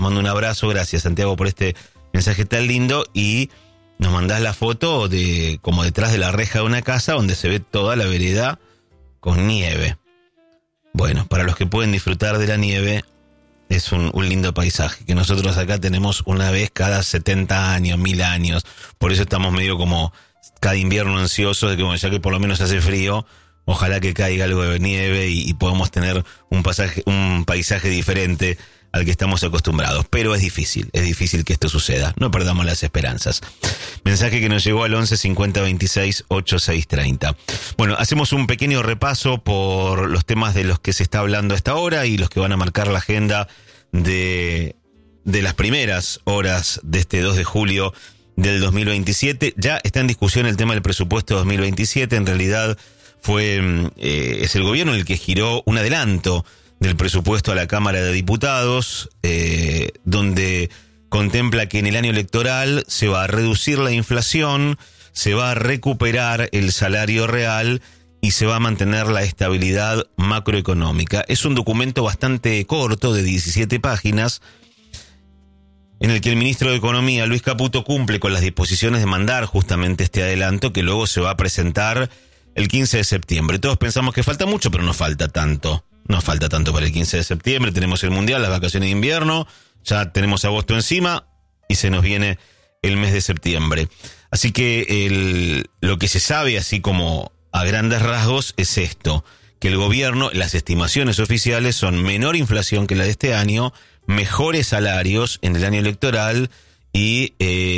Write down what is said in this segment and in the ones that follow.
mando un abrazo, gracias Santiago por este mensaje tan lindo, y nos mandás la foto de como detrás de la reja de una casa donde se ve toda la vereda con nieve. Bueno, para los que pueden disfrutar de la nieve, es un lindo paisaje, que nosotros acá tenemos una vez cada 70 años, 1000 años, por eso estamos medio como cada invierno ansiosos de que, bueno, ya que por lo menos hace frío, ojalá que caiga algo de nieve y podamos tener un paisaje diferente al que estamos acostumbrados. Pero es difícil que esto suceda. No perdamos las esperanzas. Mensaje que nos llegó al 11 50 26 86 30. Bueno, hacemos un pequeño repaso por los temas de los que se está hablando a esta hora y los que van a marcar la agenda de las primeras horas de este 2 de julio del 2027. Ya está en discusión el tema del presupuesto 2027. En realidad es el gobierno el que giró un adelanto del presupuesto a la Cámara de Diputados, donde contempla que en el año electoral se va a reducir la inflación, se va a recuperar el salario real y se va a mantener la estabilidad macroeconómica. Es un documento bastante corto, de 17 páginas, en el que el ministro de Economía, Luis Caputo, cumple con las disposiciones de mandar justamente este adelanto, que luego se va a presentar el 15 de septiembre. Todos pensamos que falta mucho, pero no falta tanto. No falta tanto para el 15 de septiembre. Tenemos el Mundial, las vacaciones de invierno, ya tenemos agosto encima y se nos viene el mes de septiembre. Así que lo que se sabe, así como a grandes rasgos, es esto: que el gobierno, las estimaciones oficiales son menor inflación que la de este año, mejores salarios en el año electoral y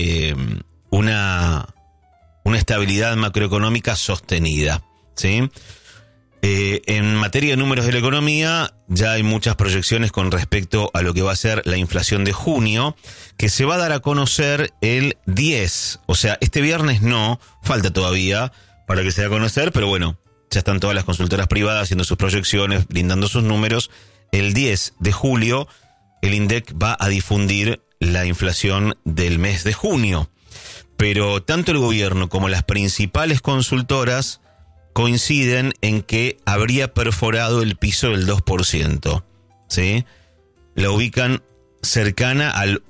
una estabilidad macroeconómica sostenida, ¿sí? En materia de números de la economía, ya hay muchas proyecciones con respecto a lo que va a ser la inflación de junio, que se va a dar a conocer el 10. O sea, este viernes no, falta todavía para que se dé a conocer, pero bueno, ya están todas las consultoras privadas haciendo sus proyecciones, brindando sus números. El 10 de julio, el INDEC va a difundir la inflación del mes de junio. Pero tanto el gobierno como las principales consultoras coinciden en que habría perforado el piso del 2%, ¿sí? La ubican cercana al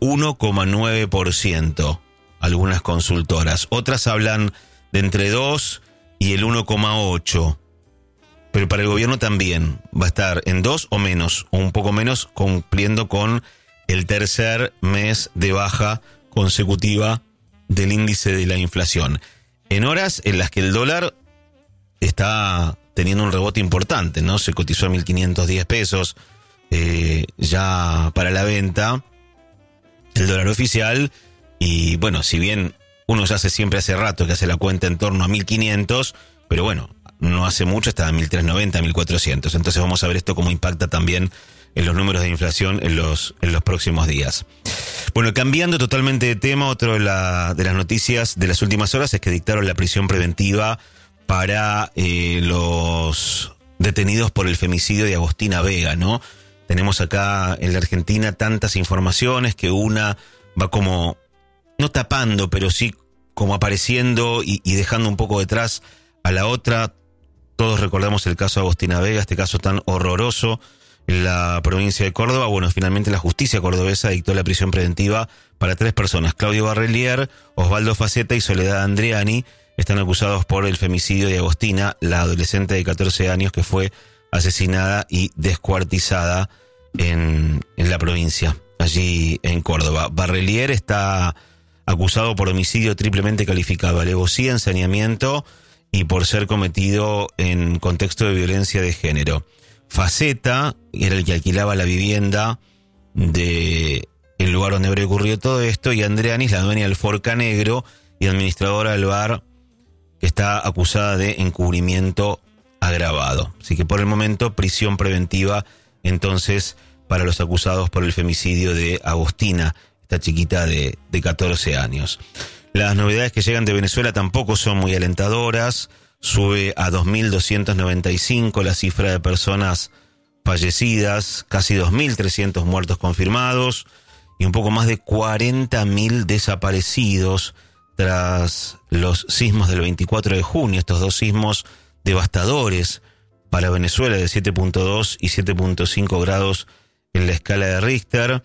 1,9%, algunas consultoras. Otras hablan de entre 2 y el 1,8%. Pero para el gobierno también va a estar en 2 o menos, o un poco menos, cumpliendo con el tercer mes de baja consecutiva del índice de la inflación. En horas en las que el dólar está teniendo un rebote importante, ¿no? Se cotizó a 1.510 pesos ya para la venta, el dólar oficial, y bueno, si bien uno ya siempre hace rato que hace la cuenta en torno a 1.500, pero bueno, no hace mucho estaba en 1.390, 1.400. Entonces vamos a ver esto cómo impacta también en los números de inflación en los próximos días. Bueno, cambiando totalmente de tema, otro de las noticias de las últimas horas es que dictaron la prisión preventiva para los detenidos por el femicidio de Agostina Vega, ¿no? Tenemos acá en la Argentina tantas informaciones que una va como, no tapando, pero sí como apareciendo y dejando un poco detrás a la otra. Todos recordamos el caso de Agostina Vega, este caso tan horroroso en la provincia de Córdoba. Bueno, finalmente la justicia cordobesa dictó la prisión preventiva para 3 personas. Claudio Barrelier, Osvaldo Faceta y Soledad Andriani están acusados por el femicidio de Agostina, la adolescente de 14 años que fue asesinada y descuartizada en la provincia, allí en Córdoba. Barrelier está acusado por homicidio triplemente calificado, alevosía, ensañamiento y por ser cometido en contexto de violencia de género. Faceta era el que alquilaba la vivienda del lugar donde habría ocurrido todo esto, y Andreani es la dueña del Forca Negro y administradora del bar, que está acusada de encubrimiento agravado. Así que por el momento prisión preventiva entonces para los acusados por el femicidio de Agostina, esta chiquita de 14 años. Las novedades que llegan de Venezuela tampoco son muy alentadoras. Sube a 2.295 la cifra de personas fallecidas, casi 2.300 muertos confirmados y un poco más de 40.000 desaparecidos tras los sismos del 24 de junio, estos 2 sismos devastadores para Venezuela de 7.2 y 7.5 grados en la escala de Richter.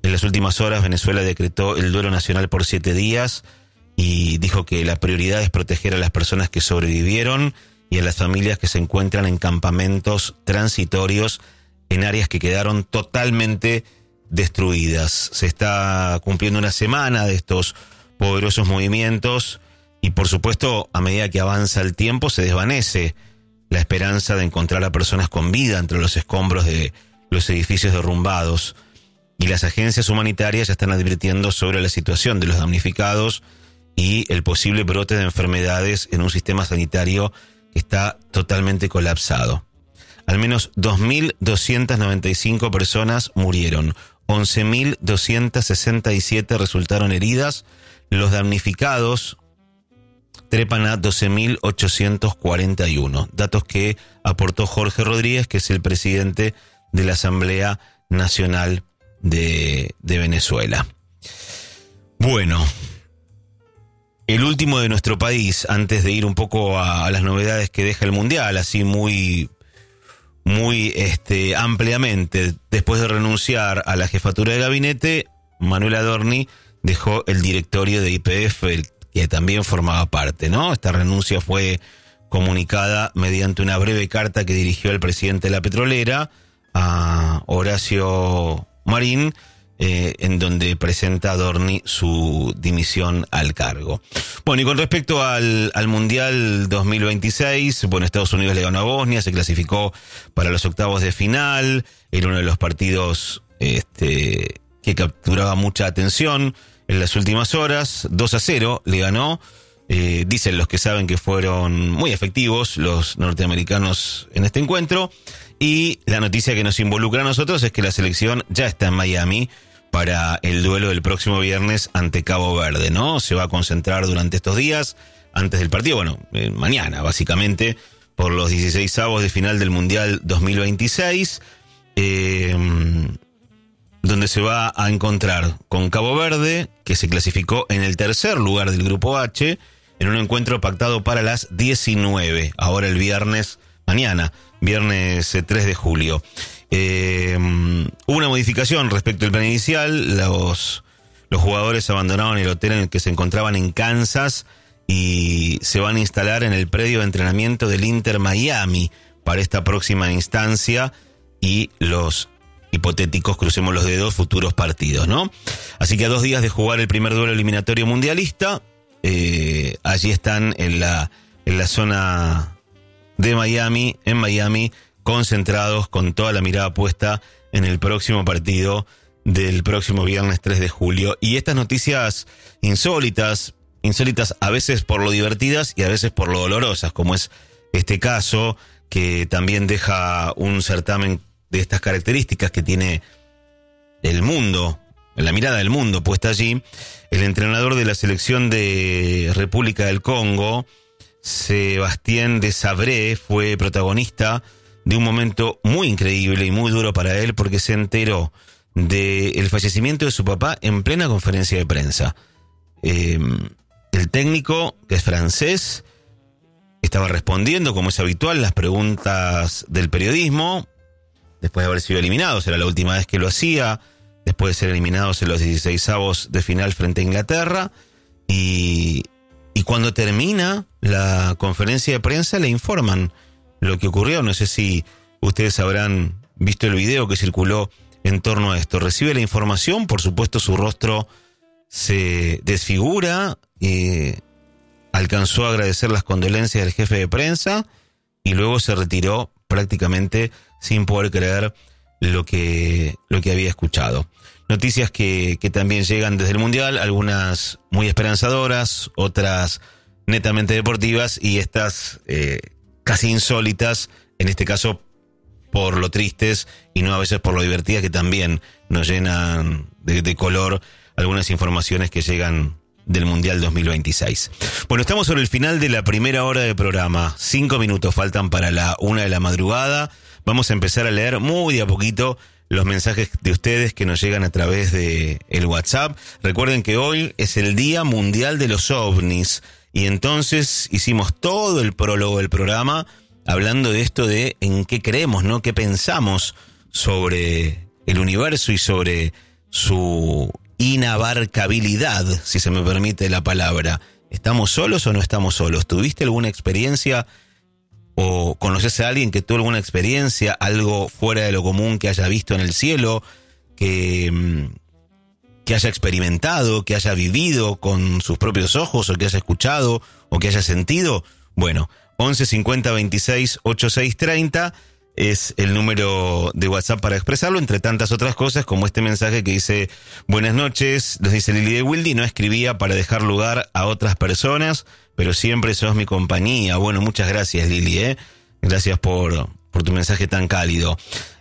En las últimas horas, Venezuela decretó el duelo nacional por 7 días y dijo que la prioridad es proteger a las personas que sobrevivieron y a las familias que se encuentran en campamentos transitorios en áreas que quedaron totalmente destruidas. Se está cumpliendo una semana de estos poderosos movimientos y, por supuesto, a medida que avanza el tiempo, se desvanece la esperanza de encontrar a personas con vida entre los escombros de los edificios derrumbados. Y las agencias humanitarias ya están advirtiendo sobre la situación de los damnificados y el posible brote de enfermedades en un sistema sanitario que está totalmente colapsado. Al menos 2.295 personas murieron, 11.267 resultaron heridas, los damnificados trepan a 12.841, datos que aportó Jorge Rodríguez, que es el presidente de la Asamblea Nacional de Venezuela. Bueno, el último de nuestro país, antes de ir un poco a las novedades que deja el Mundial, así muy ampliamente. Después de renunciar a la jefatura de gabinete, Manuel Adorni dejó el directorio de YPF, que también formaba parte, ¿no? Esta renuncia fue comunicada mediante una breve carta que dirigió el presidente de la petrolera, a Horacio Marín, en donde presenta Adorni su dimisión al cargo. Bueno, y con respecto al Mundial 2026, bueno, Estados Unidos le ganó a Bosnia, se clasificó para los octavos de final, era uno de los partidos que capturaba mucha atención en las últimas horas, 2-0 le ganó. Dicen los que saben que fueron muy efectivos los norteamericanos en este encuentro. Y la noticia que nos involucra a nosotros es que la selección ya está en Miami para el duelo del próximo viernes ante Cabo Verde, ¿no? Se va a concentrar durante estos días, antes del partido, bueno, mañana básicamente, por los 16avos de final del Mundial 2026, donde se va a encontrar con Cabo Verde, que se clasificó en el tercer lugar del Grupo H, en un encuentro pactado para las 19, ahora el viernes, mañana, viernes 3 de julio. Hubo una modificación respecto al plan inicial. Los jugadores abandonaron el hotel en el que se encontraban en Kansas y se van a instalar en el predio de entrenamiento del Inter Miami para esta próxima instancia y los hipotéticos, crucemos los dedos, futuros partidos, ¿no? Así que a 2 días de jugar el primer duelo eliminatorio mundialista, allí están en la zona de Miami, en Miami, concentrados con toda la mirada puesta en el próximo partido del próximo viernes 3 de julio. Y estas noticias insólitas a veces por lo divertidas y a veces por lo dolorosas, como es este caso, que también deja un certamen de estas características que tiene el mundo, la mirada del mundo puesta allí. El entrenador de la selección de República del Congo, Sebastien Desabre, fue protagonista de un momento muy increíble y muy duro para él, porque se enteró del fallecimiento de su papá en plena conferencia de prensa. El técnico, que es francés, estaba respondiendo, como es habitual, las preguntas del periodismo, después de haber sido eliminados. Era la última vez que lo hacía, después de ser eliminados en los 16avos de final frente a Inglaterra. Y cuando termina la conferencia de prensa, le informan lo que ocurrió. No sé si ustedes habrán visto el video que circuló en torno a esto. Recibe la información, por supuesto su rostro se desfigura, alcanzó a agradecer las condolencias del jefe de prensa y luego se retiró prácticamente sin poder creer lo que había escuchado. Noticias que también llegan desde el Mundial, algunas muy esperanzadoras, otras netamente deportivas y estas casi insólitas, en este caso por lo tristes y no a veces por lo divertidas, que también nos llenan de color algunas informaciones que llegan del Mundial 2026. Bueno, estamos sobre el final de la primera hora de programa. 5 minutos faltan para la 1 de la madrugada. Vamos a empezar a leer muy de a poquito los mensajes de ustedes que nos llegan a través de el WhatsApp. Recuerden que hoy es el Día Mundial de los OVNIs y entonces hicimos todo el prólogo del programa hablando de esto de en qué creemos, ¿no? ¿Qué pensamos sobre el universo y sobre su inabarcabilidad, si se me permite la palabra. ¿Estamos solos o no estamos solos? ¿Tuviste alguna experiencia o conoces a alguien que tuvo alguna experiencia, algo fuera de lo común que haya visto en el cielo, que haya experimentado, que haya vivido con sus propios ojos, o que haya escuchado, o que haya sentido? Bueno, 11 50 26 86 30 es el número de WhatsApp para expresarlo, entre tantas otras cosas, como este mensaje que dice: buenas noches, nos dice Lili de Wildy, no escribía para dejar lugar a otras personas, pero siempre sos mi compañía. Bueno, muchas gracias, Lili, gracias por tu mensaje tan cálido.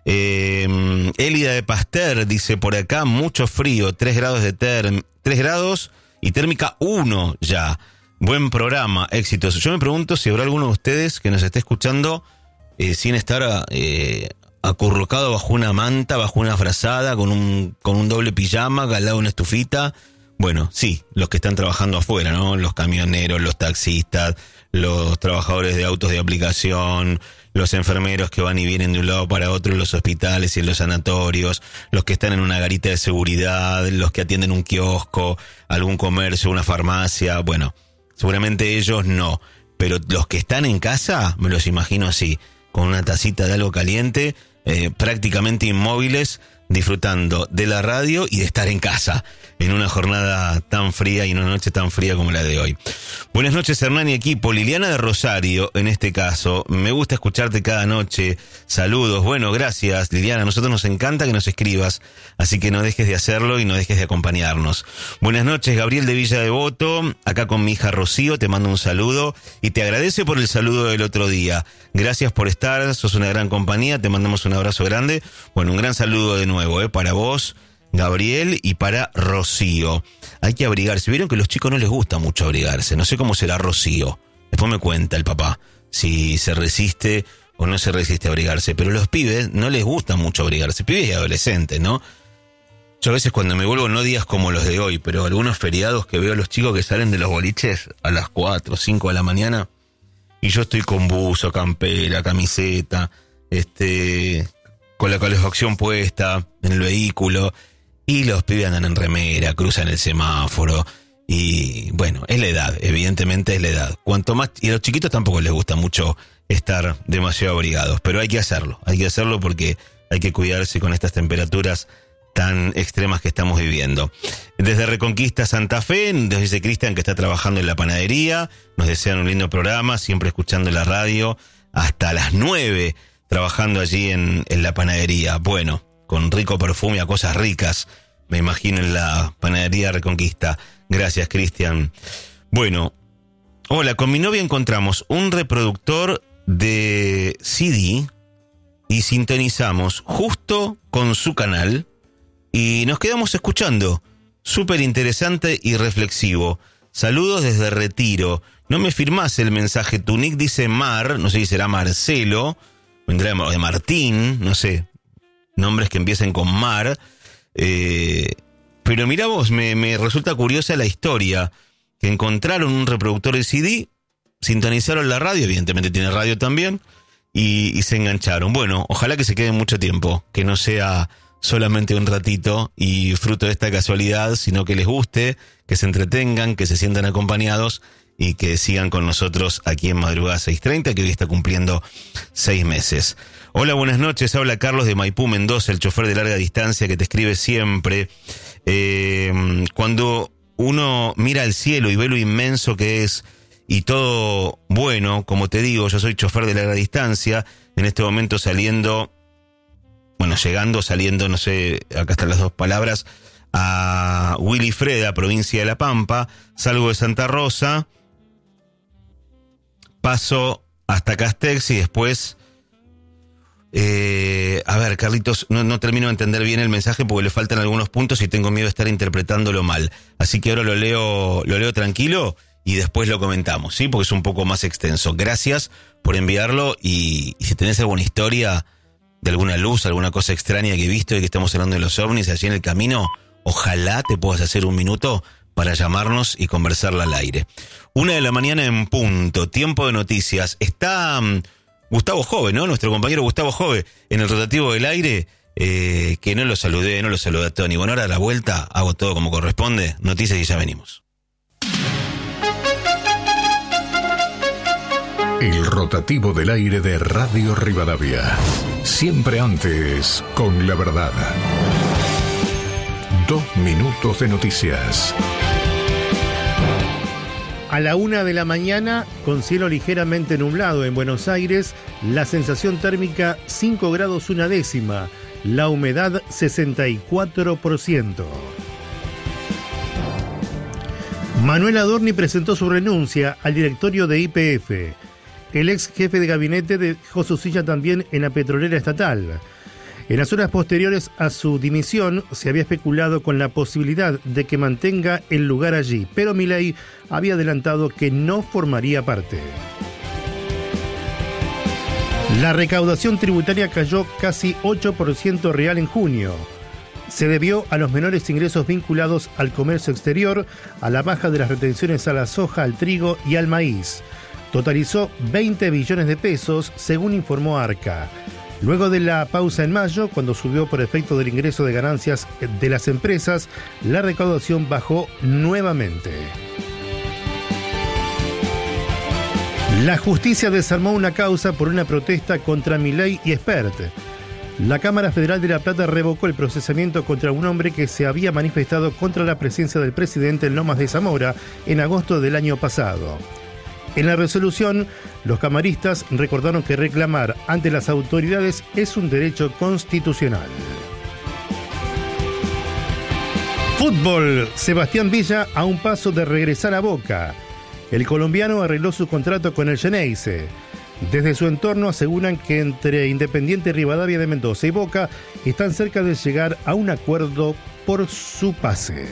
Elida de Pasteur dice por acá: mucho frío, 3 grados 3 grados y térmica 1 ya. Buen programa, éxitos. Yo me pregunto si habrá alguno de ustedes que nos esté escuchando sin estar acurrucado bajo una manta, bajo una frazada, con un doble pijama, al lado de una estufita. Bueno, sí, los que están trabajando afuera, ¿no? Los camioneros, los taxistas, los trabajadores de autos de aplicación, los enfermeros que van y vienen de un lado para otro en los hospitales y en los sanatorios, los que están en una garita de seguridad, los que atienden un kiosco, algún comercio, una farmacia. Bueno, seguramente ellos no, pero los que están en casa, me los imagino así, con una tacita de algo caliente, prácticamente inmóviles, disfrutando de la radio y de estar en casa en una jornada tan fría y en una noche tan fría como la de hoy. Buenas noches, Hernán y equipo. Liliana de Rosario, en este caso. Me gusta escucharte cada noche. Saludos. Bueno, gracias, Liliana. A nosotros nos encanta que nos escribas, así que no dejes de hacerlo y no dejes de acompañarnos. Buenas noches, Gabriel de Villa Devoto, acá con mi hija Rocío. Te mando un saludo y te agradece por el saludo del otro día. Gracias por estar, sos una gran compañía. Te mandamos un abrazo grande. Bueno, un gran saludo de nuevo, para vos, Gabriel, y para Rocío. Hay que abrigarse. Vieron que a los chicos no les gusta mucho abrigarse. No sé cómo será Rocío. Después me cuenta el papá si se resiste o no se resiste a abrigarse. Pero a los pibes no les gusta mucho abrigarse. Pibes y adolescentes, ¿no? Yo a veces cuando me vuelvo, no días como los de hoy, pero algunos feriados que veo a los chicos que salen de los boliches a las 4 o 5 de la mañana y yo estoy con buzo, campera, camiseta, con la calefacción puesta en el vehículo, y los pibes andan en remera, cruzan el semáforo, y bueno, es la edad, evidentemente es la edad. Cuanto más, y a los chiquitos tampoco les gusta mucho estar demasiado abrigados, pero hay que hacerlo porque hay que cuidarse con estas temperaturas tan extremas que estamos viviendo. Desde Reconquista Santa Fe, nos dice Cristian que está trabajando en la panadería, nos desean un lindo programa, siempre escuchando la radio, hasta las 9, trabajando allí en la panadería. Bueno, con rico perfume a cosas ricas, me imagino, en la panadería Reconquista. Gracias, Cristian. Bueno, hola, con mi novia encontramos un reproductor de CD y sintonizamos justo con su canal y nos quedamos escuchando. Súper interesante y reflexivo. Saludos desde Retiro. No me firmás el mensaje. Tu nick dice Mar, no sé si será Marcelo, vendrá de Martín, no sé, nombres que empiecen con Mar. Pero mirá vos, me resulta curiosa la historia. Que encontraron un reproductor de CD, sintonizaron la radio, evidentemente tiene radio también, y se engancharon. Bueno, ojalá que se queden mucho tiempo, que no sea solamente un ratito y fruto de esta casualidad, sino que les guste, que se entretengan, que se sientan acompañados y que sigan con nosotros aquí en Madrugada 630, que hoy está cumpliendo 6 meses. Hola, buenas noches, habla Carlos de Maipú, Mendoza, el chofer de larga distancia que te escribe siempre. Cuando uno mira al cielo y ve lo inmenso que es y todo bueno, como te digo, yo soy chofer de larga distancia, en este momento saliendo, no sé, acá están las dos palabras, a Wilifreda, provincia de La Pampa, salgo de Santa Rosa, paso hasta Castex y después, a ver, Carlitos, no termino de entender bien el mensaje porque le faltan algunos puntos y tengo miedo de estar interpretándolo mal. Así que ahora lo leo tranquilo y después lo comentamos, ¿sí? Porque es un poco más extenso. Gracias por enviarlo y si tenés alguna historia de alguna luz, alguna cosa extraña que he visto y que estamos hablando de los ovnis allí en el camino, ojalá te puedas hacer un minuto para llamarnos y conversarla al aire. 1:00 a.m. en punto, tiempo de noticias. Está Gustavo Jove, ¿no? Nuestro compañero Gustavo Jove en el rotativo del aire. que no lo saludé a Tony. Bueno, ahora a la vuelta hago todo como corresponde. Noticias y ya venimos. El rotativo del aire de Radio Rivadavia. Siempre antes con la verdad. 2 minutos de noticias. A la 1 de la mañana, con cielo ligeramente nublado en Buenos Aires, la sensación térmica 5 grados 1 décima, la humedad 64%. Manuel Adorni presentó su renuncia al directorio de YPF. El ex jefe de gabinete dejó su silla también en la petrolera estatal. En las horas posteriores a su dimisión se había especulado con la posibilidad de que mantenga el lugar allí, pero Milei había adelantado que no formaría parte. La recaudación tributaria cayó casi 8% real en junio. Se debió a los menores ingresos vinculados al comercio exterior, a la baja de las retenciones a la soja, al trigo y al maíz. Totalizó 20 billones de pesos, según informó Arca. Luego de la pausa en mayo, cuando subió por efecto del ingreso de ganancias de las empresas, la recaudación bajó nuevamente. La justicia desarmó una causa por una protesta contra Milei y Espert. La Cámara Federal de La Plata revocó el procesamiento contra un hombre que se había manifestado contra la presencia del presidente en Lomas de Zamora en agosto del año pasado. En la resolución, los camaristas recordaron que reclamar ante las autoridades es un derecho constitucional. Fútbol. Sebastián Villa a un paso de regresar a Boca. El colombiano arregló su contrato con el Xeneize. Desde su entorno aseguran que entre Independiente Rivadavia de Mendoza y Boca están cerca de llegar a un acuerdo por su pase.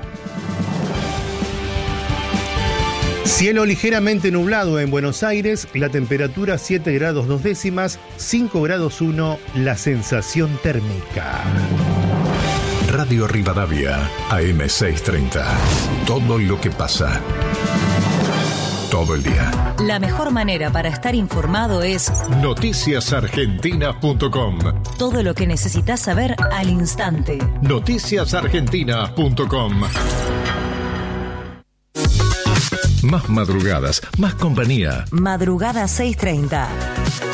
Cielo ligeramente nublado en Buenos Aires, la temperatura 7 grados 2 décimas, 5 grados 1 la sensación térmica. Radio Rivadavia, AM630. Todo lo que pasa. Todo el día. La mejor manera para estar informado es noticiasargentina.com. Todo lo que necesitas saber al instante. Noticiasargentina.com. Más madrugadas, más compañía. Madrugada 6:30.